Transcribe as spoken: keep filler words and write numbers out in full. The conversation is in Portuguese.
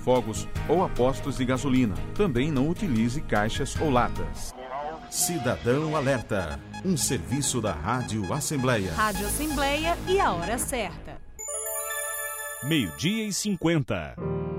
fogos ou a postos de gasolina. Também não utilize caixas ou latas. Cidadão Alerta, um serviço da Rádio Assembleia. Rádio Assembleia e a hora certa. Meio-dia e cinquenta.